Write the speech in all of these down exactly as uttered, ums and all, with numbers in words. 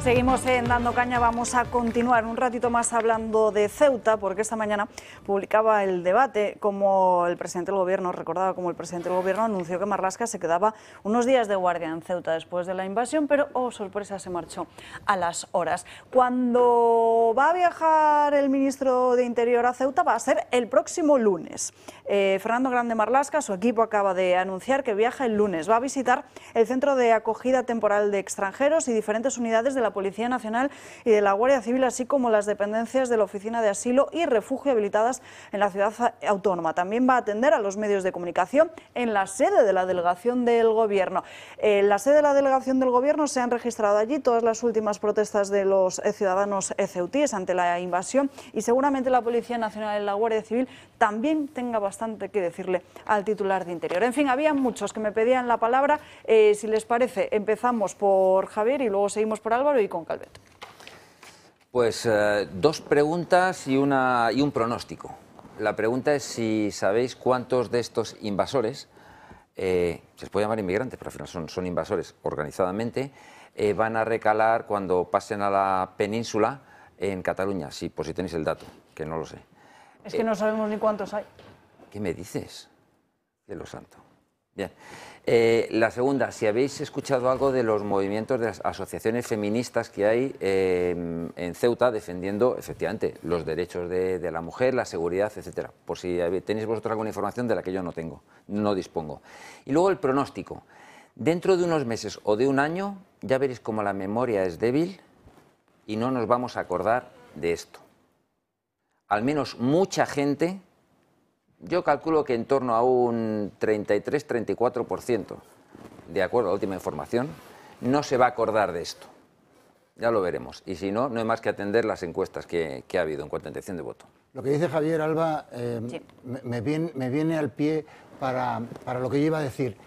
Seguimos en Dando Caña, vamos a continuar un ratito más hablando de Ceuta, porque esta mañana publicaba el debate como el presidente del gobierno, recordaba como el presidente del gobierno anunció que Marlaska se quedaba unos días de guardia en Ceuta después de la invasión, pero, oh sorpresa, se marchó a las horas. Cuando va a viajar el ministro de Interior a Ceuta va a ser el próximo lunes. Eh, Fernando Grande Marlaska, su equipo acaba de anunciar que viaja el lunes, va a visitar el Centro de Acogida Temporal de Extranjeros y diferentes unidades de la Policía Nacional y de la Guardia Civil, así como las dependencias de la Oficina de Asilo y Refugio habilitadas en la ciudad autónoma. También va a atender a los medios de comunicación en la sede de la delegación del Gobierno. En la sede de la delegación del Gobierno se han registrado allí todas las últimas protestas de los ciudadanos ceutíes ante la invasión y seguramente la Policía Nacional y la Guardia Civil también tenga bastante que decirle al titular de Interior. En fin, había muchos que me pedían la palabra. Eh, si les parece, empezamos por Javier y luego seguimos por Álvaro y con Calvet. Pues eh, dos preguntas y, una, y un pronóstico. La pregunta es si sabéis cuántos de estos invasores, eh, se les puede llamar inmigrantes, pero al final son, son invasores organizadamente, eh, van a recalar cuando pasen a la península en Cataluña, sí, por si tenéis el dato, que no lo sé. Es que eh, no sabemos ni cuántos hay. ¿Qué me dices? Cielo santo. Bien. Eh, la segunda, si habéis escuchado algo de los movimientos de las asociaciones feministas que hay eh, en Ceuta defendiendo efectivamente los derechos de, de la mujer, la seguridad, etcétera. Por si tenéis vosotros alguna información de la que yo no tengo, no dispongo. Y luego el pronóstico. Dentro de unos meses o de un año ya veréis cómo la memoria es débil y no nos vamos a acordar de esto. Al menos mucha gente... Yo calculo que en torno a un treinta y tres a treinta y cuatro por ciento, de acuerdo a la última información, no se va a acordar de esto. Ya lo veremos. Y si no, no hay más que atender las encuestas que, que ha habido en cuanto a intención de voto. Lo que dice Javier, Alba, eh, sí. me, me, viene, me viene al pie para, para lo que yo iba a decir.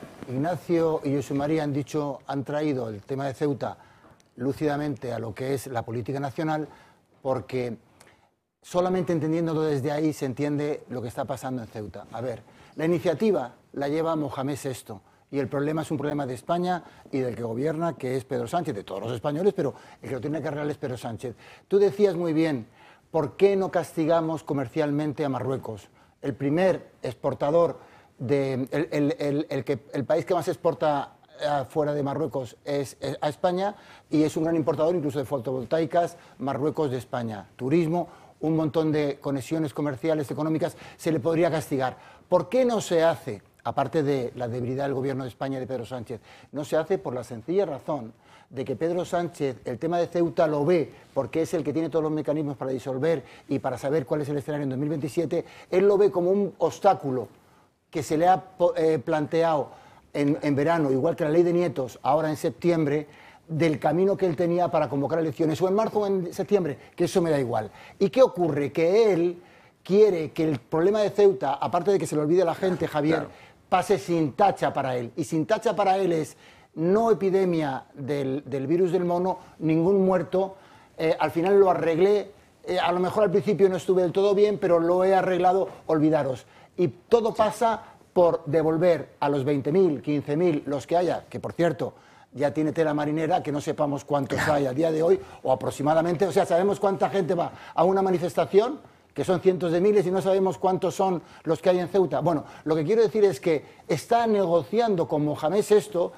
Ignacio y José María han dicho, han traído el tema de Ceuta lúcidamente a lo que es la política nacional, porque... solamente entendiéndolo desde ahí se entiende lo que está pasando en Ceuta. A ver, la iniciativa la lleva Mohamed sexto y el problema es un problema de España y del que gobierna, que es Pedro Sánchez, de todos los españoles, pero el que lo tiene que arreglar es Pedro Sánchez. Tú decías muy bien, ¿por qué no castigamos comercialmente a Marruecos? El primer exportador, de, el, el, el, el, que, el país que más exporta fuera de Marruecos es, es a España y es un gran importador incluso de fotovoltaicas, Marruecos de España, turismo, un montón de conexiones comerciales, económicas, se le podría castigar. ¿Por qué no se hace, aparte de la debilidad del gobierno de España y de Pedro Sánchez? No se hace por la sencilla razón de que Pedro Sánchez el tema de Ceuta lo ve porque es el que tiene todos los mecanismos para disolver y para saber cuál es el escenario en dos mil veintisiete, él lo ve como un obstáculo que se le ha eh, planteado en, en verano, igual que la ley de nietos, ahora en septiembre, del camino que él tenía para convocar elecciones, o en marzo o en septiembre, que eso me da igual. ¿Y qué ocurre? Que él quiere que el problema de Ceuta, aparte de que se le olvide a la gente, Javier, claro, pase sin tacha para él. Y sin tacha para él es no epidemia del, del virus del mono, ningún muerto, eh, al final lo arreglé, eh, a lo mejor al principio no estuve del todo bien, pero lo he arreglado, olvidaros. Y todo pasa por devolver a los veinte mil, quince mil, los que haya, que por cierto... ya tiene tela marinera, que no sepamos cuántos hay a día de hoy, o aproximadamente, o sea, sabemos cuánta gente va a una manifestación, que son cientos de miles, y no sabemos cuántos son los que hay en Ceuta. Bueno, lo que quiero decir es que está negociando con Mohamed sexto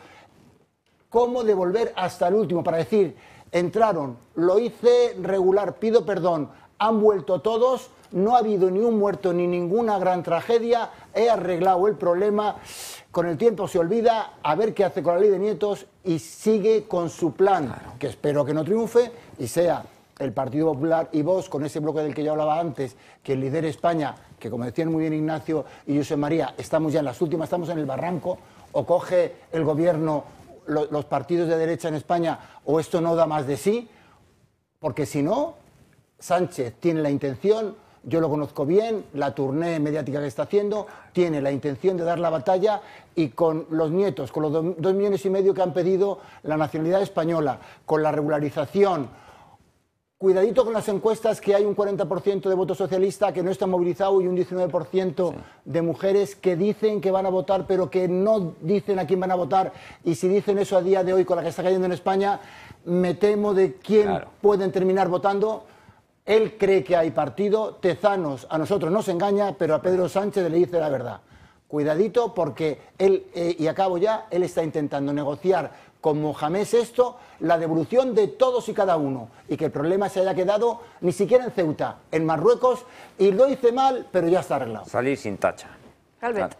cómo devolver hasta el último, para decir, entraron, lo hice regular, pido perdón, han vuelto todos, no ha habido ni un muerto ni ninguna gran tragedia, he arreglado el problema... Con el tiempo se olvida, a ver qué hace con la ley de nietos y sigue con su plan, claro, que espero que no triunfe y sea el Partido Popular y Vox, con ese bloque del que yo hablaba antes, que lidere España, que como decían muy bien Ignacio y José María, estamos ya en las últimas, estamos en el barranco, o coge el gobierno lo, los partidos de derecha en España, o esto no da más de sí, porque si no, Sánchez tiene la intención... Yo lo conozco bien, la tournée mediática que está haciendo, tiene la intención de dar la batalla y con los nietos, con los do, dos millones y medio que han pedido la nacionalidad española, con la regularización cuidadito con las encuestas, que hay un cuarenta por ciento de voto socialista que no está movilizado y un diecinueve por ciento sí. de mujeres que dicen que van a votar, pero que no dicen a quién van a votar. Y si dicen eso a día de hoy, con la que está cayendo en España, me temo de quién claro. pueden terminar votando. Él cree que hay partido. Tezanos a nosotros nos engaña, pero a Pedro Sánchez le dice la verdad. Cuidadito, porque él, eh, y acabo ya, él está intentando negociar con Mohamed sexto la devolución de todos y cada uno, y que el problema se haya quedado ni siquiera en Ceuta, en Marruecos, y lo hice mal, pero ya está arreglado. Salir sin tacha. Calvet.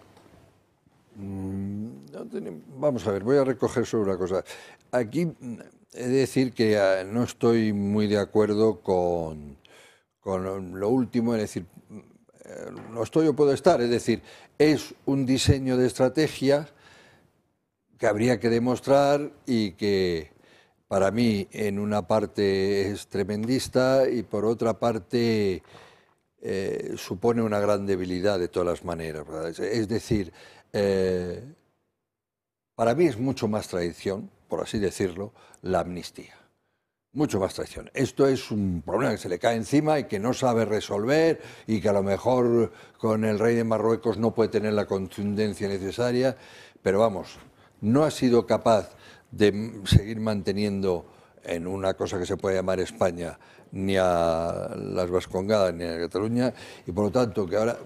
Mm, no tenemos, vamos a ver, voy a recoger sobre una cosa. Aquí he de decir que uh, no estoy muy de acuerdo con, con lo último, es decir, eh, no estoy o puedo estar, es decir, es un diseño de estrategia que habría que demostrar y que para mí en una parte es tremendista y por otra parte eh, supone una gran debilidad de todas las maneras, ¿verdad? Es decir, eh, para mí es mucho más traición, por así decirlo, la amnistía. Mucho más traición. Esto es un problema que se le cae encima y que no sabe resolver y que a lo mejor con el rey de Marruecos no puede tener la contundencia necesaria, pero vamos, no ha sido capaz de seguir manteniendo en una cosa que se puede llamar España ni a las Vascongadas ni a Cataluña, y por lo tanto que ahora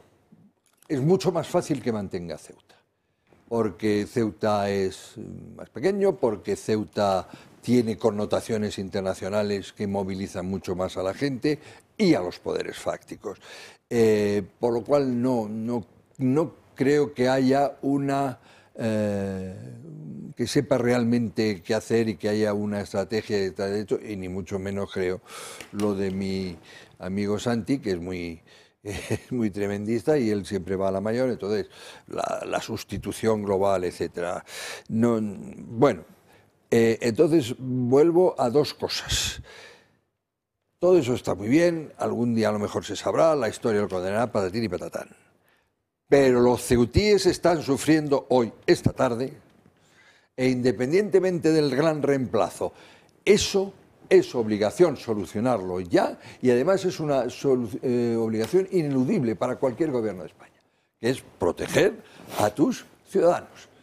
es mucho más fácil que mantenga Ceuta, porque Ceuta es más pequeño, porque Ceuta tiene connotaciones internacionales que movilizan mucho más a la gente y a los poderes fácticos, eh, por lo cual no, no, no creo que haya una Eh, que sepa realmente qué hacer y que haya una estrategia detrás de esto, y ni mucho menos creo lo de mi amigo Santi, que es muy, eh, muy tremendista y él siempre va a la mayor, entonces la, la sustitución global, etcétera. No, bueno, eh, entonces vuelvo a dos cosas. Todo eso está muy bien, algún día a lo mejor se sabrá, la historia lo condenará, patatín y patatán. Pero los ceutíes están sufriendo hoy, esta tarde, e independientemente del gran reemplazo, eso es obligación solucionarlo ya, y además es una eh, obligación ineludible para cualquier gobierno de España, que es proteger a tus ciudadanos.